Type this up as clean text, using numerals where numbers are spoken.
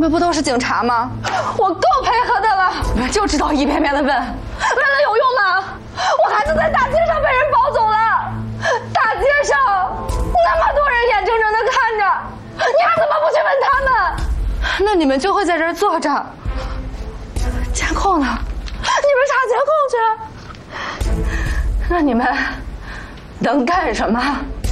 们不都是警察吗？我够配合的了，你们就知道一遍遍的问，问了有用吗？我孩子在大街上被人抱走了，大街上那么多人眼睁睁的看着，你还怎么不去问他们？那你们就会在这儿坐着，监控呢？你们查监控去，那你们能干什么？